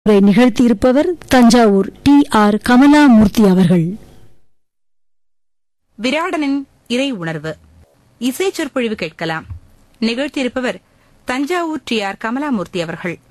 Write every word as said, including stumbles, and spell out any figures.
நிகழ்த்தியிருப்பவர் Thanjavur D R Kamala Murthy அவர்கள். விராடனின் இறை உணர்வு இசை சொற்பொழிவு கேட்கலாம். நிகழ்த்தியிருப்பவர் தஞ்சாவூர் டி ஆர் கமலாமூர்த்தி அவர்கள்.